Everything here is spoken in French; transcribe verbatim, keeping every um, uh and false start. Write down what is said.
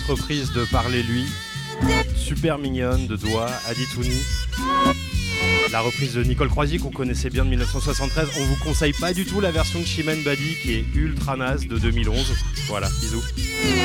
reprise de Parler lui, super mignonne, de Doigt, Aditouni. La reprise de Nicole Croisy qu'on connaissait bien de mille neuf cent soixante-treize. On vous conseille pas du tout la version de Chimène Badi qui est ultra naze de deux mille onze. Voilà, bisous.